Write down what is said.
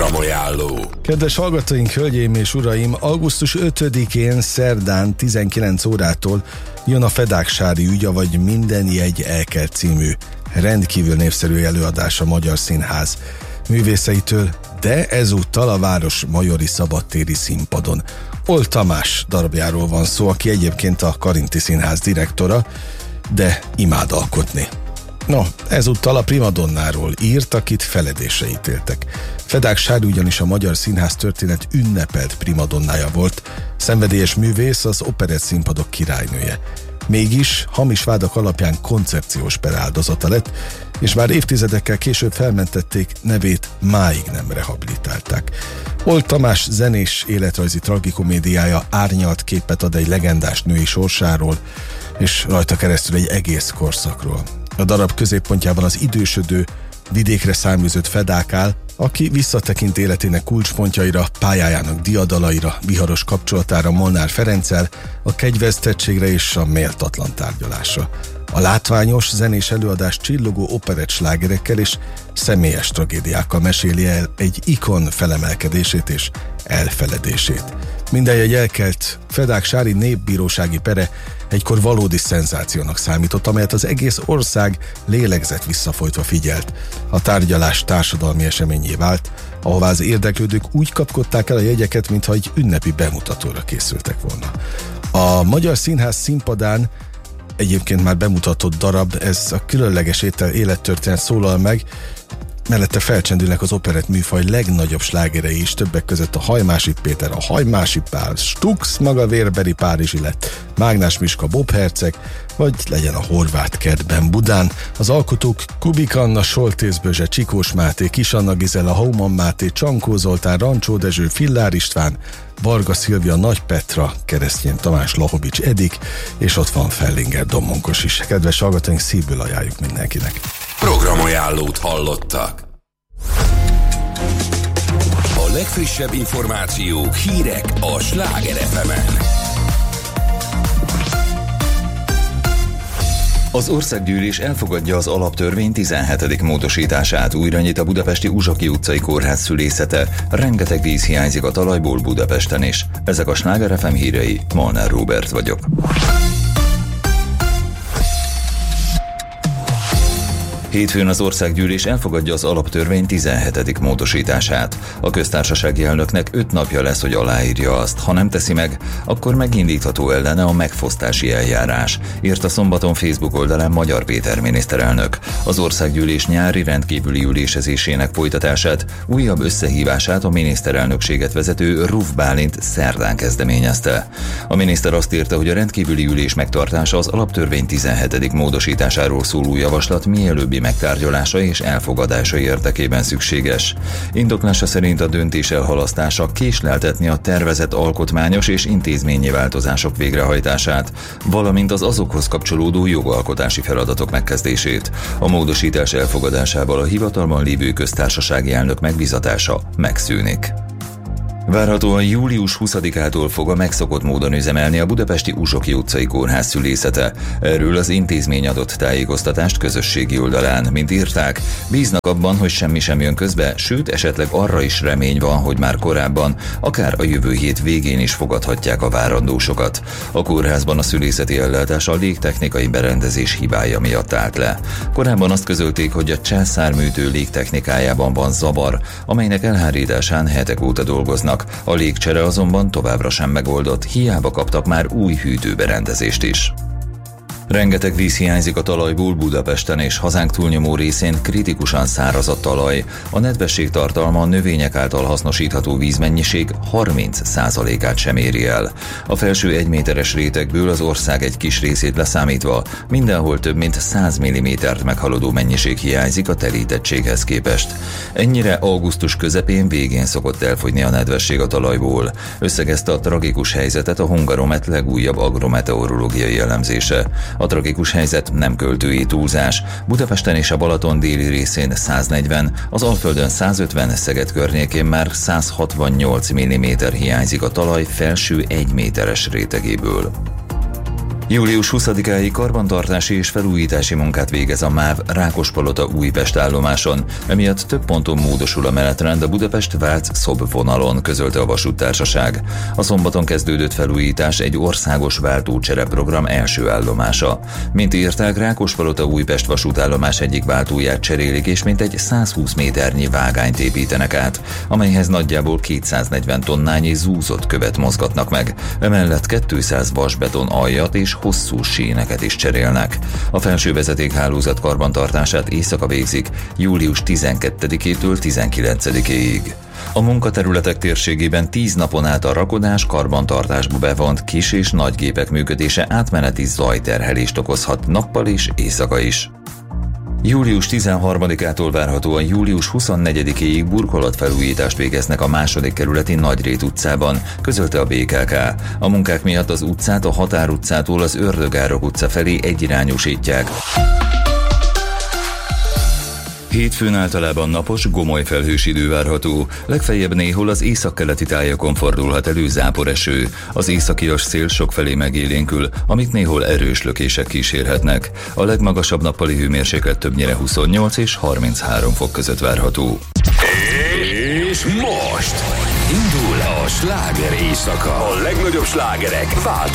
Programajánló. Kedves hallgatóink, hölgyeim és uraim, augusztus 5-én szerdán 19 órától jön a Fedáksári ügy, avagy Minden jegy elkelt című rendkívül népszerű előadás a Magyar Színház művészeitől, de ezúttal a város majori szabadtéri színpadon. Oll Tamás darabjáról van szó, aki egyébként a Karinti Színház direktora, de imád alkotni. No, ezúttal a primadonnáról írt, akit feledésre ítéltek. Fedáksári ugyanis a Magyar Színház történet ünnepelt primadonnája volt, szenvedélyes művész, az operett színpadok királynője. Mégis hamis vádak alapján koncepciós per áldozata lett, és bár évtizedekkel később felmentették, nevét máig nem rehabilitálták. Oll Tamás zenés életrajzi tragikomédiája árnyalt képet ad egy legendás női sorsáról, és rajta keresztül egy egész korszakról. A darab középpontjában az idősödő, vidékre száműzött Fedák áll, aki visszatekint életének kulcspontjaira, pályájának diadalaira, viharos kapcsolatára Molnár Ferenccel, a kegyvesztettségre és a méltatlan tárgyalásra. A látványos, zenés előadás csillogó operett slágerekkel és személyes tragédiákkal meséli el egy ikon felemelkedését és elfeledését. Minden jegy elkelt Fedáksári népbírósági pere egykor valódi szenzációnak számított, amelyet az egész ország lélegzett visszafolytva figyelt. A tárgyalás társadalmi eseményé vált, ahová az érdeklődők úgy kapkodták el a jegyeket, mintha egy ünnepi bemutatóra készültek volna. A Magyar Színház színpadán egyébként már bemutatott darab, ez a különleges élettörténet szólal meg, mellette felcsendülnek az operett műfaj legnagyobb slágerei is, többek között a Hajmási Péter, a Hajmási Pál, Stux maga vérbeli Párizsi lett, Mágnás Miska Bob herceg, vagy legyen a Horváth kertben Budán. Az alkotók Kubik Anna, Soltész Bözse, Csikós Máté, Kis Anna Gizella, Hauman Máté, Csankó Zoltán, Rancsó Dezső, Fillár István, Varga Szilvia, Nagy Petra, Keresztyén Tamás, Lahovics Edik, és ott van Fellinger Domonkos is. Kedves hallgatóink, szívből ajánljuk mindenkinek. Programajánlót hallottak. A legfrissebb információk, hírek a Sláger FM-en. Az Országgyűlés elfogadja az alaptörvény 17. módosítását, újra nyit a budapesti Uzsoki utcai kórház szülészete, rengeteg víz hiányzik a talajból Budapesten is. Ezek a Sláger FM hírei, Molnár Róbert vagyok. Hétfőn az Országgyűlés elfogadja az alaptörvény 17. módosítását. A köztársasági elnöknek 5 napja lesz, hogy aláírja azt. Ha nem teszi meg, akkor megindítható ellene a megfosztási eljárás, írta szombaton Facebook oldalán Magyar Péter miniszterelnök. Az Országgyűlés nyári rendkívüli ülésezésének folytatását, újabb összehívását a miniszterelnökséget vezető Ruf Bálint szerdán kezdeményezte. A miniszter azt írta, hogy a rendkívüli ülés megtartása az alaptörvény 17. módosításáról szóló javaslat mielőbbi megtárgyalása és elfogadása érdekében szükséges. Indoklása szerint a döntés elhalasztása késleltetni a tervezett alkotmányos és intézményi változások végrehajtását, valamint az azokhoz kapcsolódó jogalkotási feladatok megkezdését. A módosítás elfogadásával a hivatalban lévő köztársasági elnök megbízatása megszűnik. Várhatóan július 20-ától fog a megszokott módon üzemelni a budapesti Uzsoki utcai kórház szülészete. Erről az intézmény adott tájékoztatást közösségi oldalán. Mint írták, bíznak abban, hogy semmi sem jön közbe, sőt esetleg arra is remény van, hogy már korábban, akár a jövő hét végén is fogadhatják a várandósokat. A kórházban a szülészeti ellátás a légtechnikai berendezés hibája miatt állt le. Korábban azt közölték, hogy a császárműtő légtechnikájában van zavar, amelynek elhárításán hetek óta dolgoznak. A légcsere azonban továbbra sem megoldott, hiába kaptak már új hűtőberendezést is. Rengeteg víz hiányzik a talajból Budapesten és hazánk túlnyomó részén kritikusan száraz a talaj. A nedvesség tartalma a növények által hasznosítható vízmennyiség 30%-át sem éri el. A felső 1 méteres rétegből az ország egy kis részét leszámítva mindenhol több mint 100 mm-t meghaladó mennyiség hiányzik a telítettséghez képest. Ennyire augusztus közepén végén szokott elfogyni a nedvesség a talajból. Összegezte a tragikus helyzetet a Hungaromet legújabb agrometeorológiai elemzése. A tragikus helyzet nem költői túlzás. Budapesten és a Balaton déli részén 140, az Alföldön 150, Szeged környékén már 168 mm hiányzik a talaj felső 1 méteres rétegéből. Július 20-áig karbantartási és felújítási munkát végez a MÁV Rákospalota Újpest állomáson, emiatt több ponton módosul a menetrend a Budapest-Vác-Szob vonalon, közölte a vasúttársaság. A szombaton kezdődött felújítás egy országos váltócsereprogram első állomása. Mint írták, Rákospalota Újpest vasútállomás egyik váltóját cserélik, és mintegy 120 méternyi vágányt építenek át, amelyhez nagyjából 240 tonnányi zúzott követ mozgatnak meg. Emellett 200 vasbeton aljat és hosszú síneket is cserélnek. A felső vezetékhálózat karbantartását éjszaka végzik, július 12-től 19-ig. A munkaterületek térségében 10 napon át a rakodás karbantartásba bevont kis és nagy gépek működése átmeneti zajterhelést okozhat nappal és éjszaka is. Július 13-ától várhatóan július 24-ig burkolatfelújítást végeznek a második kerületi Nagyrét utcában, közölte a BKK. A munkák miatt az utcát a Határ utcától az Ördögárok utca felé egyirányosítják. Hétfőn általában napos, gomoly felhős idő várható, legfeljebb néhol az északkeleti tájakon fordulhat elő záporeső. Az északi szél sokfelé megélénkül, amit néhol erős lökések kísérhetnek. A legmagasabb nappali hőmérséklet többnyire 28 és 33 fok között várható. És most indul a sláger éjszaka. A legnagyobb slágerek változnak.